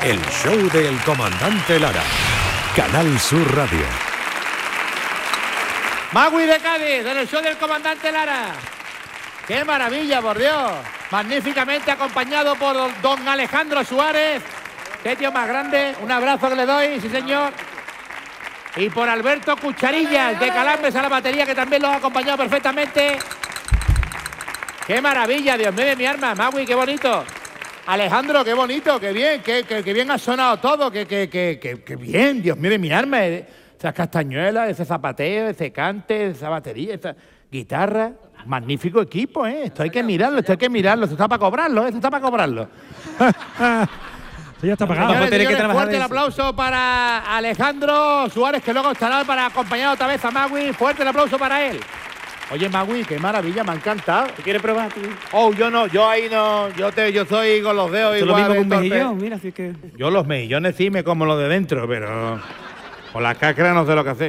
El show del comandante Lara. Canal Sur Radio. Magui de Cádiz, en el show del comandante Lara. ¡Qué maravilla, por Dios! Magníficamente acompañado por don Alejandro Suárez. ¡Qué tío más grande! Un abrazo que le doy, sí señor. Y por Alberto Cucharillas, de Calambres a la batería, que también lo ha acompañado perfectamente. ¡Qué maravilla, Dios mío de mi arma! Magui, qué bonito. Alejandro, qué bonito, qué bien, qué bien ha sonado todo, qué bien, Dios mío de mi arma. Esas castañuelas, ese zapateo, ese cante, esa batería, esa guitarra. Magnífico equipo, ¿eh? Esto hay que mirarlo, esto está para cobrarlo, esto está para cobrarlo. Ya está pagado. Señores, señores, fuerte el aplauso para Alejandro Suárez, que luego estará para acompañar otra vez a Magui. Fuerte el aplauso para él. Oye, Magui, qué maravilla, me ha encantado. ¿Te quieres probar tú? Oh, yo no, yo ahí no, yo soy con los dedos igual. Lo mismo que un mejillón, mira, así que... Yo los mejillones sí me como los de dentro, pero con la cáscara no sé lo que hacer.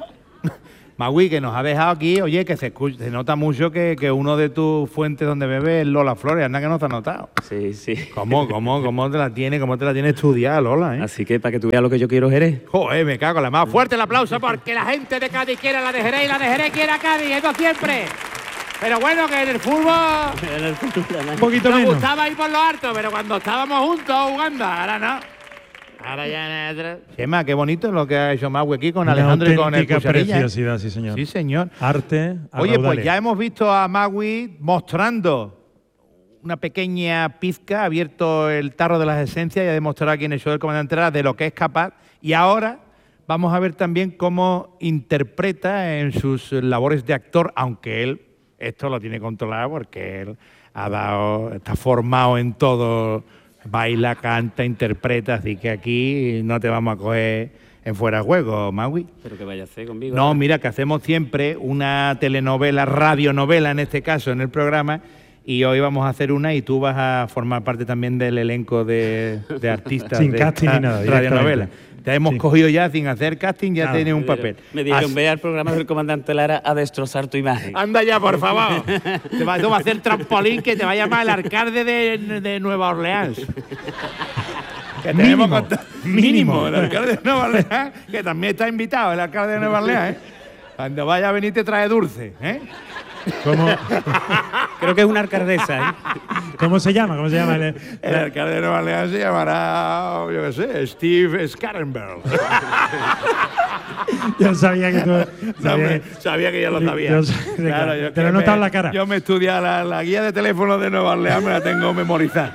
Magui, que nos ha dejado aquí, oye, que se nota mucho que uno de tus fuentes donde bebes es Lola Flores, anda que no te ha notado. Sí, sí. ¿Cómo te la tiene estudiada, Lola, eh? Así que para que tú veas lo que yo quiero, Jerez. Joder, me cago en la más. Fuerte el aplauso porque la gente de Cádiz quiere a la de Jerez y la de Jerez quiere a Cádiz, eso siempre. Pero bueno, que en el fútbol un poquito nos menos. gustaba ir por lo alto, pero cuando estábamos juntos jugando, ahora no. Ahora ya en Chema, qué bonito lo que ha hecho Magui aquí con Alejandro y con el Cucharillas. Preciosidad, sí señor. Sí, señor. Arte. Oye, pues ya hemos visto a Magui mostrando una pequeña pizca, ha abierto el tarro de las esencias y ha demostrado aquí en el show del comandante Lara de lo que es capaz. Y ahora vamos a ver también cómo interpreta en sus labores de actor, aunque él esto lo tiene controlado porque él está formado en todo. Baila, canta, interpreta, así que aquí no te vamos a coger en fuera de juego, Magui. Pero que vaya a hacer conmigo. No, mira, que hacemos siempre una telenovela, radionovela en este caso, en el programa, y hoy vamos a hacer una y tú vas a formar parte también del elenco de artistas sin de casting ni nada, radionovela. Te hemos cogido ya sin hacer casting, ya tienes un papel. Me dijeron, ve al programa del comandante Lara a destrozar tu imagen. Anda ya, por favor. Tú vas a hacer trampolín que te va a llamar el alcalde de Nueva Orleans. Que mínimo, el alcalde de Nueva Orleans, que también está invitado, el alcalde de Nueva Orleans, ¿eh? Cuando vaya a venir te trae dulce, ¿eh? ¿Cómo? Creo que es una alcaldesa, ¿eh? ¿Cómo se llama? El alcalde de Nueva Orleans se llamará, yo qué sé, Steve Scarenberg. Yo sabía que tú... Sabía que ya lo sabía. Claro, te lo he notado en la cara. Yo me estudié la guía de teléfono de Nueva Orleans, me la tengo memorizada.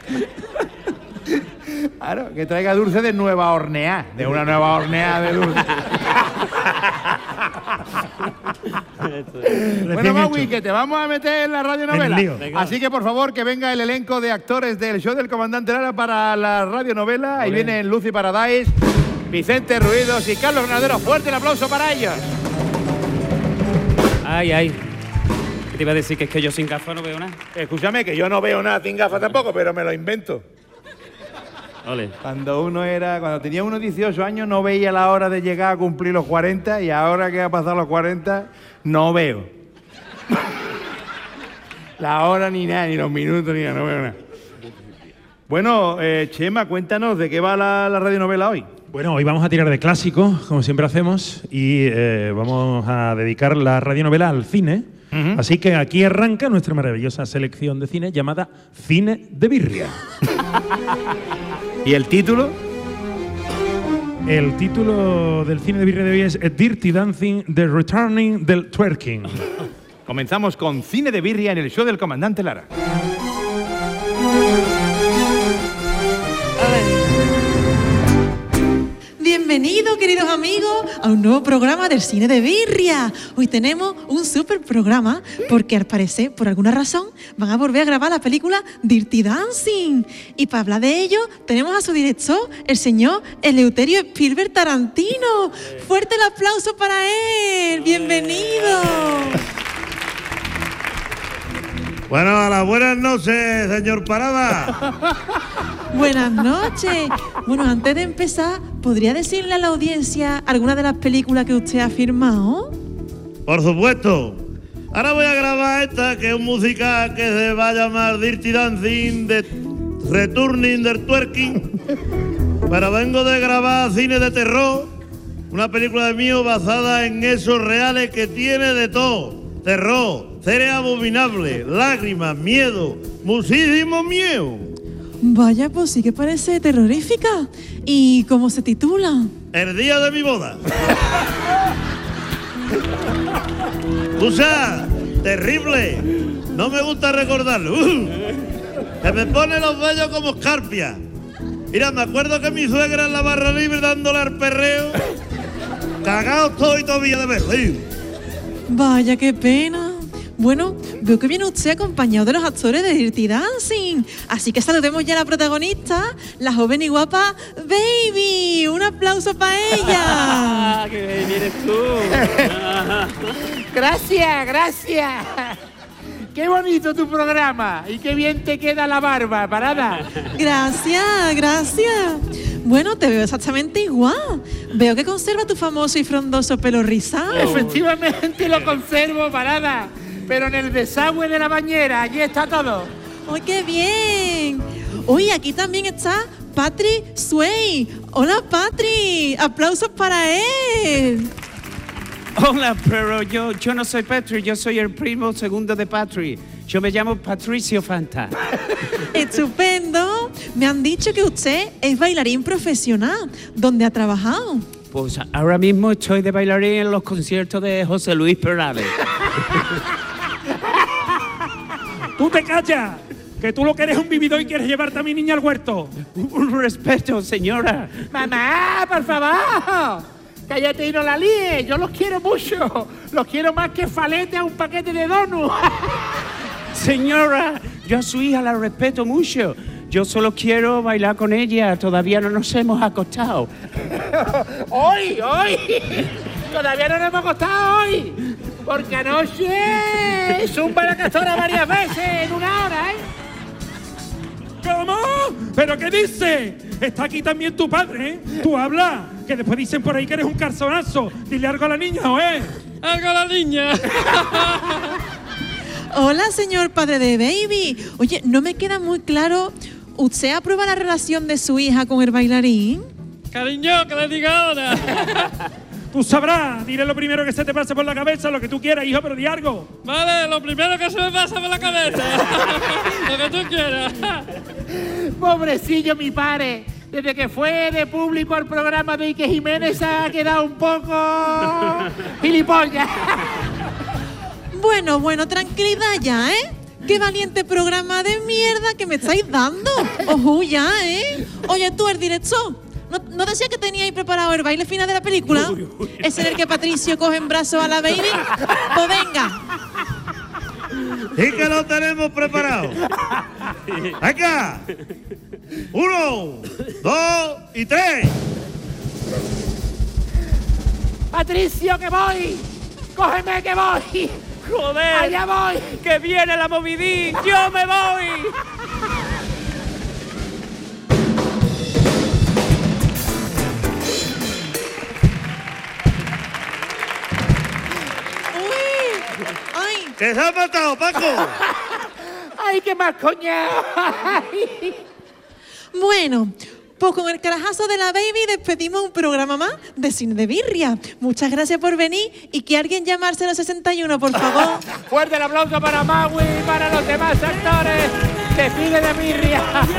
Claro, que traiga dulce de Nueva Orleans, de una Nueva Orleans de dulce. Bueno, Magui, que te vamos a meter en la radionovela. Así que, por favor, que venga el elenco de actores del show del comandante Lara para la radionovela. Ahí vienen Lucy Paradise, Vicente Ruidos y Carlos Granadero. Fuerte el aplauso para ellos. Ay, ay. ¿Qué te iba a decir? Que es que yo sin gafas no veo nada. Escúchame, que yo no veo nada sin gafas tampoco, pero me lo invento. Ole. Cuando tenía unos 18 años no veía la hora de llegar a cumplir los 40 y ahora que ha pasado los 40 no veo. La hora ni nada, ni los minutos, ni nada, no veo nada. Bueno, Chema, cuéntanos de qué va la radionovela hoy. Bueno, hoy vamos a tirar de clásicos, como siempre hacemos, y vamos a dedicar la radionovela al cine. Así que aquí arranca nuestra maravillosa selección de cine llamada Cine de Birria. ¿Y el título? El título del Cine de Birria de hoy es Dirty Dancing, The Returning del Twerking. Comenzamos con Cine de Birria en el show del comandante Lara. Bienvenidos, queridos amigos, a un nuevo programa del Cine de Birria. Hoy tenemos un súper programa porque al parecer, por alguna razón, van a volver a grabar la película Dirty Dancing. Y para hablar de ello, tenemos a su director, el señor Eleuterio Spielberg Tarantino. Fuerte el aplauso para él. Bienvenido. Bueno, a las buenas noches, señor Parada. Buenas noches. Bueno, antes de empezar, ¿podría decirle a la audiencia alguna de las películas que usted ha firmado? Por supuesto. Ahora voy a grabar esta, que es un musical que se va a llamar Dirty Dancing de returning del twerking, pero vengo de grabar cine de terror, una película de mío basada en hechos reales que tiene de todo. Terror, seres abominables, lágrimas, miedo, muchísimo miedo. Vaya, pues sí que parece terrorífica. ¿Y cómo se titula? El día de mi boda. Usa, terrible. No me gusta recordarlo. Que me pone los vellos como escarpia. Mira, me acuerdo que mi suegra en la barra libre dándole al perreo. Cagado estoy todavía de verlo. Vaya, qué pena. Bueno, veo que viene usted acompañado de los actores de Dirty Dancing. Así que saludemos ya a la protagonista, la joven y guapa Baby. Un aplauso para ella. ¡Qué bien vienes tú! Gracias, gracias. Qué bonito tu programa y qué bien te queda la barba, Parada. Gracias, gracias. Bueno, te veo exactamente igual. Veo que conserva tu famoso y frondoso pelo rizado. Efectivamente lo conservo, Parada. Pero en el desagüe de la bañera, allí está todo. ¡Ay, qué bien! Uy, aquí también está Patrick Sway. Hola, Patrick. Aplausos para él. Hola, pero yo no soy Patrick, yo soy el primo segundo de Patrick. Yo me llamo Patricio Fanta. Estupendo. Me han dicho que usted es bailarín profesional. ¿Dónde ha trabajado? Pues ahora mismo estoy de bailarín en los conciertos de José Luis Perales. ¡Tú te callas! Que tú lo que eres un vividor y quieres llevarte a mi niña al huerto. Un respeto, señora. Mamá, por favor. Cállate y no la líes. Yo los quiero mucho. Los quiero más que falete a un paquete de donuts. Señora, yo a su hija la respeto mucho. Yo solo quiero bailar con ella. Todavía no nos hemos acostado. ¡Hoy! Todavía no nos hemos acostado hoy. Porque anoche zumba la castora varias veces en una hora, ¿eh? ¿Cómo? ¿Pero qué dice? Está aquí también tu padre, ¿eh? Tú habla, que después dicen por ahí que eres un calzonazo. Dile algo a la niña, ¿o ¡algo a la niña! Hola, señor padre de Baby. Oye, no me queda muy claro. ¿Usted aprueba la relación de su hija con el bailarín? Cariño, que le diga ahora. Tú sabrás, dile lo primero que se te pase por la cabeza, lo que tú quieras, hijo, pero di algo. Vale, lo primero que se me pasa por la cabeza. Lo que tú quieras. Pobrecillo mi padre. Desde que fue de público al programa de Ike Jiménez se ha quedado un poco gilipollas. Bueno, tranquilidad ya, ¿eh? ¡Qué valiente programa de mierda que me estáis dando! ¡Ojo ya, eh! Oye, tú, el director, ¿no decía que teníais preparado el baile final de la película? ¿Es en el que Patricio coge en brazos a la Baby? ¡Pues venga! Sí que lo tenemos preparado. ¡Venga! 1, 2 y 3. ¡Patricio, que voy! ¡Cógeme, que voy! ¡Joder! ¡Allá voy! ¡Que viene la movidín! ¡Yo me voy! ¡Uy! ¡Ay! ¡Que se ha matado, Paco! ¡Ay, qué más coñado! Bueno, pues con el carajazo de la Baby despedimos un programa más de Cine de Birria. Muchas gracias por venir y que alguien llame al 061, por favor. Fuerte el aplauso para Maui y para los demás actores de Cine de Birria.